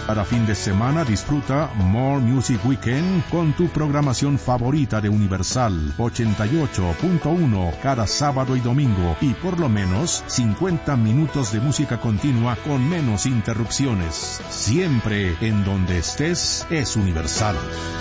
Para fin de semana disfruta More Music Weekend con tu programación favorita de Universal 88.1 cada sábado y domingo, y por lo menos 50 minutos de música continua con menos interrupciones. Siempre en donde estés es Universal.